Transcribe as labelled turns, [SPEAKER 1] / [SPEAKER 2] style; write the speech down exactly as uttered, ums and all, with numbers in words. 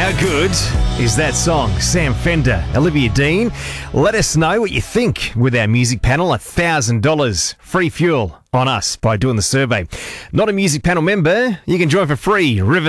[SPEAKER 1] How good is that song? Sam Fender, Olivia Dean. Let us know what you think with our music panel. one thousand dollars free fuel on us by doing the survey. Not a music panel member? You can join for free. River